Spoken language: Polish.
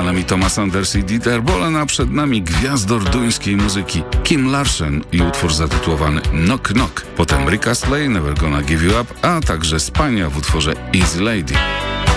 nami Thomas Anders i Dieter Bohlen, a przed nami gwiazdor duńskiej muzyki Kim Larsen i utwór zatytułowany Knock Knock. Potem Rick Astley, Never Gonna Give You Up, a także Spania w utworze Easy Lady.